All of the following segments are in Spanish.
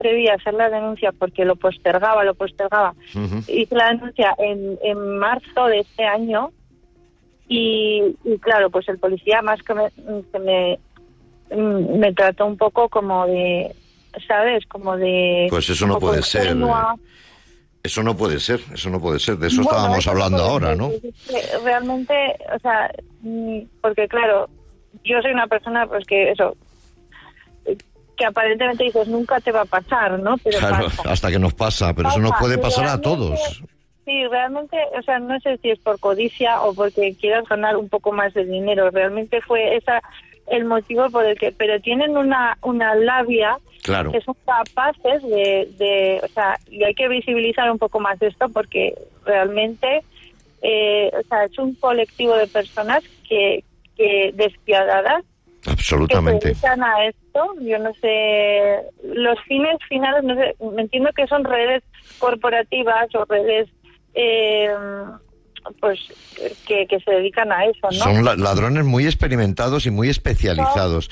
atreví a hacer la denuncia porque lo postergaba. Hice la denuncia en marzo de este año y claro, pues el policía más que me trató un poco como de, ¿sabes? Como de... Pues eso no puede ser. Eso no puede ser. De eso estábamos hablando ahora, ¿no? Realmente, o sea, porque claro, yo soy una persona pues que aparentemente dices nunca te va a pasar, ¿no? Pero claro, pasa. hasta que nos pasa, pero eso nos puede pasar a todos. Sí, realmente, o sea, no sé si es por codicia o porque quieras ganar un poco más de dinero, realmente fue esa el motivo por el que, pero tienen una labia, claro, que son capaces de, o sea, y hay que visibilizar un poco más esto porque realmente, o sea, es un colectivo de personas que despiadadas, absolutamente, que se dedican a esto. Yo no sé, los fines finales, no sé, me entiendo que son redes corporativas o redes pues que se dedican a eso, ¿no? Son ladrones muy experimentados y muy especializados.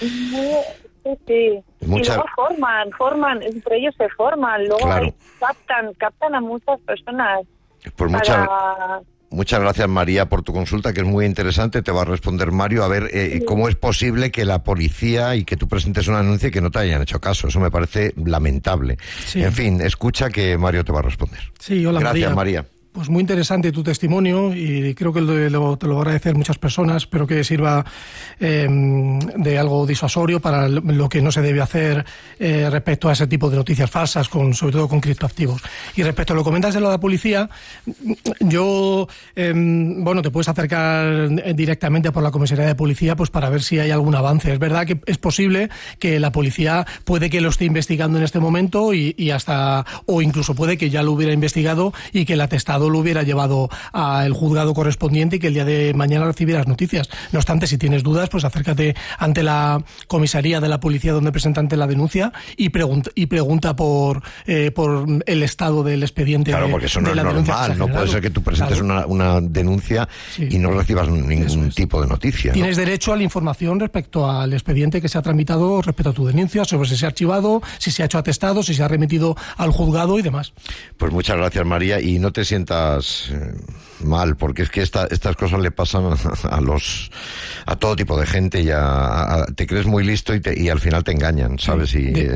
Sí. Y luego forman, entre ellos se forman, luego claro, captan a muchas personas. Pues muchas gracias, María, por tu consulta, que es muy interesante. Te va a responder Mario. A ver, ¿cómo es posible que la policía y que tú presentes una denuncia y que no te hayan hecho caso? Eso me parece lamentable. Sí. En fin, escucha que Mario te va a responder. Sí, hola, gracias, María. Pues muy interesante tu testimonio y creo que te lo van a agradecer muchas personas. Espero que sirva de algo disuasorio para lo que no se debe hacer respecto a ese tipo de noticias falsas, sobre todo con criptoactivos. Y respecto a lo que comentas de la policía, yo, te puedes acercar directamente por la comisaría de policía pues para ver si hay algún avance. Es verdad que es posible que la policía puede que lo esté investigando en este momento y hasta, o incluso puede que ya lo hubiera investigado y que el atestado lo hubiera llevado al juzgado correspondiente y que el día de mañana recibieras noticias. No obstante, si tienes dudas, pues acércate ante la comisaría de la policía donde presentaste la denuncia y pregunta por el estado del expediente. Claro, porque eso no es normal. No puede ser que tú presentes una denuncia y no recibas ningún tipo de noticia. Tienes derecho a la información respecto al expediente que se ha tramitado respecto a tu denuncia, sobre si se ha archivado, si se ha hecho atestado, si se ha remitido al juzgado y demás. Pues muchas gracias, María, y no te sientas mal, porque es que estas cosas le pasan a todo tipo de gente. Te crees muy listo y al final te engañan, ¿sabes?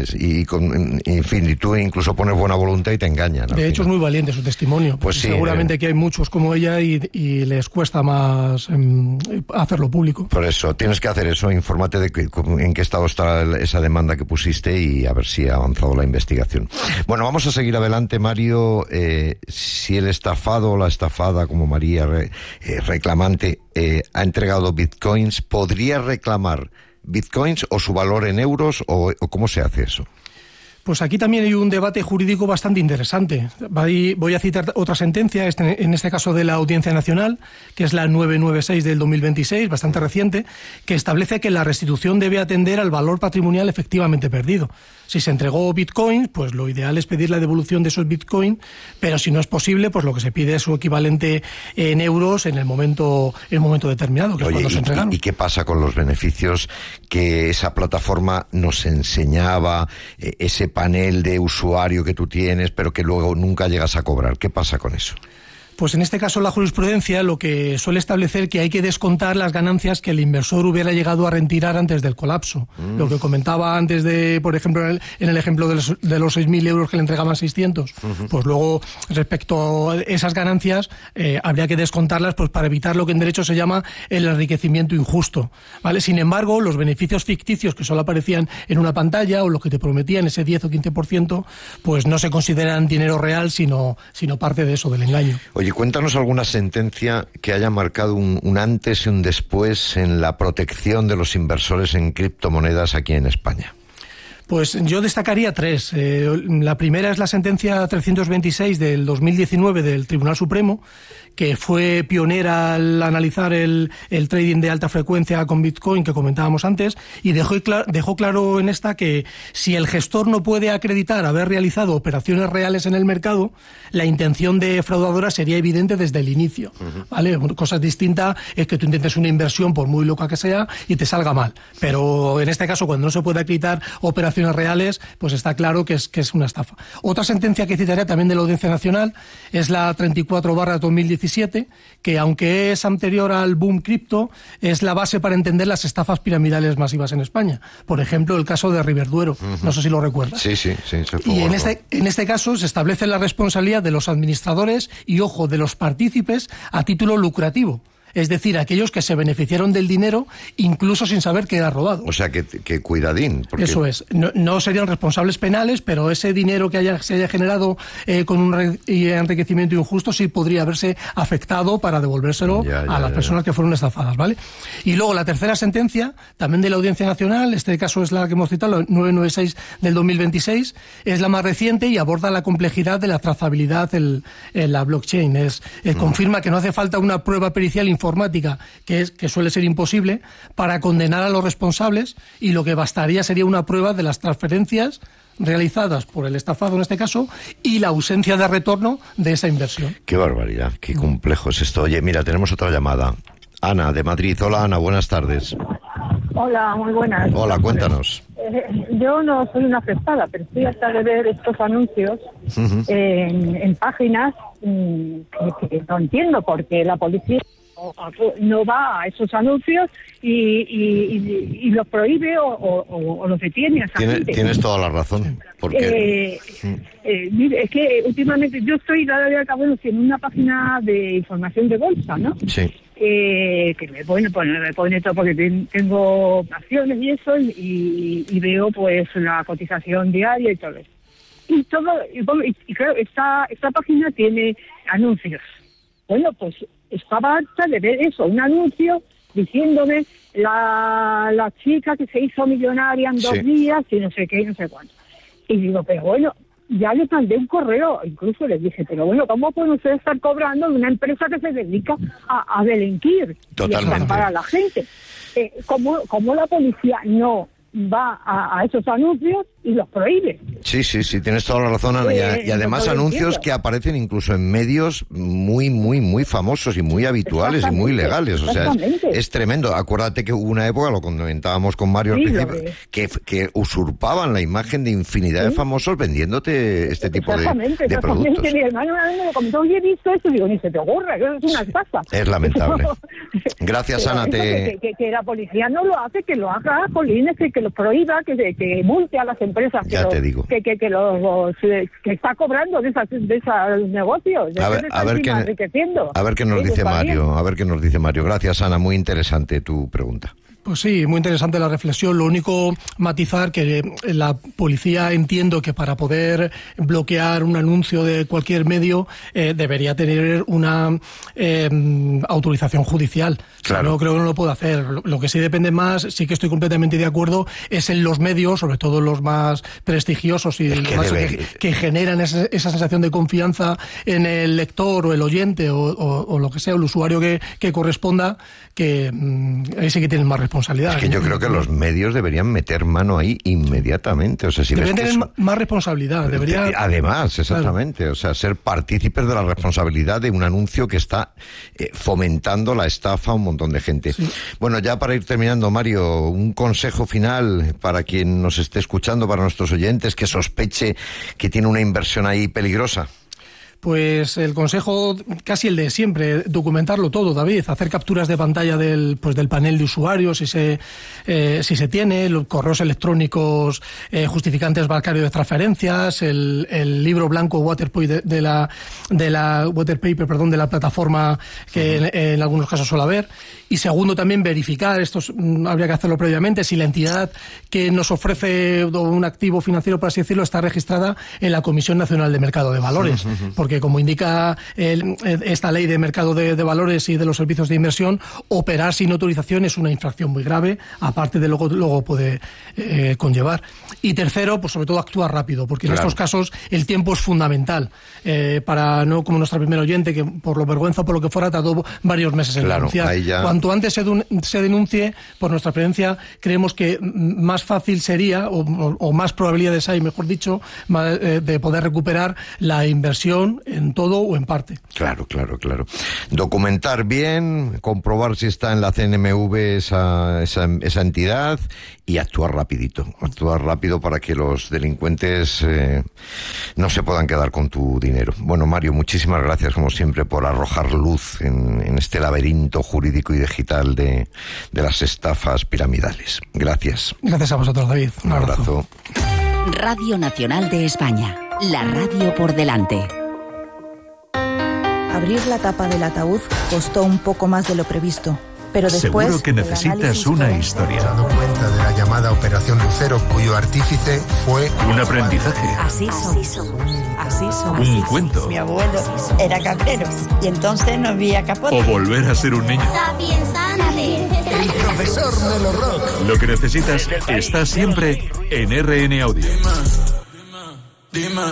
En fin, y tú incluso pones buena voluntad y te engañan. De hecho, es muy valiente su testimonio. Pues sí, seguramente que hay muchos como ella y les cuesta más hacerlo público. Por eso, tienes que hacer eso, infórmate de en qué estado está esa demanda que pusiste y a ver si ha avanzado la investigación. Bueno, vamos a seguir adelante, Mario. Si el estafado o la estafada, como María reclamante, ha entregado bitcoins, ¿podría reclamar bitcoins o su valor en euros o cómo se hace eso? Pues aquí también hay un debate jurídico bastante interesante. Voy a citar otra sentencia, en este caso de la Audiencia Nacional, que es la 996 del 2026, bastante reciente, que establece que la restitución debe atender al valor patrimonial efectivamente perdido. Si se entregó bitcoin, pues lo ideal es pedir la devolución de esos bitcoin, pero si no es posible, pues lo que se pide es su equivalente en euros en el momento determinado, que es cuando se entregaron. ¿Y qué pasa con los beneficios que esa plataforma nos enseñaba, ese panel de usuario que tú tienes, pero que luego nunca llegas a cobrar? ¿Qué pasa con eso? Pues en este caso la jurisprudencia lo que suele establecer que hay que descontar las ganancias que el inversor hubiera llegado a retirar antes del colapso. Lo que comentaba antes por ejemplo, en el ejemplo de los 6.000 euros que le entregaban 600, pues luego respecto a esas ganancias habría que descontarlas pues para evitar lo que en derecho se llama el enriquecimiento injusto, ¿vale? Sin embargo, los beneficios ficticios que solo aparecían en una pantalla o lo que te prometían ese 10 o 15%, pues no se consideran dinero real, sino parte de eso, del engaño. Oye, cuéntanos alguna sentencia que haya marcado un antes y un después en la protección de los inversores en criptomonedas aquí en España. Pues yo destacaría tres. La primera es la sentencia 326 del 2019 del Tribunal Supremo, que fue pionera al analizar el trading de alta frecuencia con Bitcoin que comentábamos antes, y dejó claro en esta que si el gestor no puede acreditar haber realizado operaciones reales en el mercado, la intención defraudadora sería evidente desde el inicio, ¿vale? Cosa distinta es que tú intentes una inversión, por muy loca que sea, y te salga mal. Pero en este caso, cuando no se puede acreditar operaciones operaciones reales, pues está claro que es una estafa. Otra sentencia que citaría también de la Audiencia Nacional es la 34/2017, que aunque es anterior al boom cripto, es la base para entender las estafas piramidales masivas en España. Por ejemplo, el caso de Riverduero, no sé si lo recuerdas. Sí. Y en este caso se establece la responsabilidad de los administradores y, ojo, de los partícipes a título lucrativo. Es decir, aquellos que se beneficiaron del dinero incluso sin saber que era robado. O sea, que cuidadín. Porque... Eso es. No serían responsables penales, pero ese dinero que se haya generado con un enriquecimiento injusto sí podría haberse afectado para devolvérselo a las personas que fueron estafadas, ¿vale? Y luego la tercera sentencia, también de la Audiencia Nacional, este caso es la que hemos citado, la 996 del 2026, es la más reciente y aborda la complejidad de la trazabilidad en la blockchain. Confirma que no hace falta una prueba pericial informática, que suele ser imposible, para condenar a los responsables, y lo que bastaría sería una prueba de las transferencias realizadas por el estafado en este caso y la ausencia de retorno de esa inversión. Qué barbaridad, qué complejo es esto. Oye, mira, tenemos otra llamada. Ana, de Madrid. Hola, Ana, buenas tardes. Hola, muy buenas. Hola, cuéntanos. Yo no soy una afectada, pero estoy hasta de ver estos anuncios en páginas que no entiendo, porque la policía no va a esos anuncios y los prohíbe o los detiene a esa gente. Tienes toda la razón. Porque mire, es que últimamente yo estoy en una página de información de bolsa, ¿no? Sí. Que me pone todo porque tengo acciones y eso, y veo pues la cotización diaria y todo eso. Y claro, esta página tiene anuncios. Bueno, pues estaba harta de ver eso, un anuncio diciéndome la chica que se hizo millonaria en 2 días y no sé qué y no sé cuánto. Y digo, pero bueno, ya le mandé un correo, incluso les dije, pero bueno, ¿cómo pueden ustedes estar cobrando de una empresa que se dedica a delinquir? Totalmente. Y a estafar a la gente? ¿Cómo la policía no va a esos anuncios y los prohíbe? Sí, tienes toda la razón, Ana. Y además anuncios que aparecen incluso en medios muy, muy, muy famosos y muy habituales y muy legales. O sea, es tremendo. Acuérdate que hubo una época, lo comentábamos con Mario al principio, que usurpaban la imagen de infinidad de famosos vendiéndote este tipo de productos. Mi hermano me lo comentó, oye, he visto esto, y digo, ni se te ocurra, que es una estafa. Es lamentable. Gracias, Ana. Que la policía no lo hace, que lo haga, Polines, que lo prohíba, que multe a las empresas que está cobrando de esos negocios. A ver qué nos dice Mario. Gracias, Ana, muy interesante tu pregunta. Pues sí, muy interesante la reflexión. Lo único, matizar que la policía, entiendo que para poder bloquear un anuncio de cualquier medio debería tener una autorización judicial. Claro. No creo que no lo pueda hacer. Lo que sí depende más, sí que estoy completamente de acuerdo, es en los medios, sobre todo los más prestigiosos y que generan esa sensación de confianza en el lector o el oyente o lo que sea, el usuario que corresponda, que ahí sí que tienen más responsabilidad. Es que yo creo que los medios deberían meter mano ahí inmediatamente. O sea, si deberían tener más responsabilidad. Además, exactamente. Claro. O sea, ser partícipes de la responsabilidad de un anuncio que está fomentando la estafa a un montón de gente. Sí. Bueno, ya para ir terminando, Mario, un consejo final para quien nos esté escuchando, para nuestros oyentes, que sospeche que tiene una inversión ahí peligrosa. Pues el consejo, casi el de siempre, documentarlo todo, David, hacer capturas de pantalla del panel de usuarios, si se tiene, los correos electrónicos, justificantes bancarios de transferencias, el libro blanco Waterpaper de la plataforma que en algunos casos suele haber. Y segundo, también verificar, esto habría que hacerlo previamente, si la entidad que nos ofrece un activo financiero, por así decirlo, está registrada en la Comisión Nacional de Mercado de Valores. Porque como indica esta ley de mercado de valores y de los servicios de inversión, operar sin autorización es una infracción muy grave, aparte de luego puede conllevar. Y tercero, pues sobre todo actuar rápido, porque en estos casos el tiempo es fundamental, para no como nuestra primera oyente, que por lo vergüenza o por lo que fuera tardó varios meses en denunciar. Cuanto antes se denuncie, por nuestra experiencia, creemos que más fácil sería, o más probabilidades hay, mejor dicho, de poder recuperar la inversión en todo o en parte. Claro. Documentar bien, comprobar si está en la CNMV esa entidad y actuar rapidito. Actuar rápido para que los delincuentes no se puedan quedar con tu dinero. Bueno, Mario, muchísimas gracias, como siempre, por arrojar luz en este laberinto jurídico y digital de las estafas piramidales. Gracias. Gracias a vosotros, David. Un abrazo. Radio Nacional de España. La radio por delante. Abrir la tapa del ataúd costó un poco más de lo previsto, pero después... Seguro que necesitas una historia. Se ha dado cuenta de la llamada Operación Lucero, cuyo artífice fue... Un aprendizaje. Así son. Un cuento. Mi abuelo era cabrero y entonces no había capote. O volver a ser un niño. El profesor Melo Rock. Lo que necesitas está siempre en RN Audio. Dime,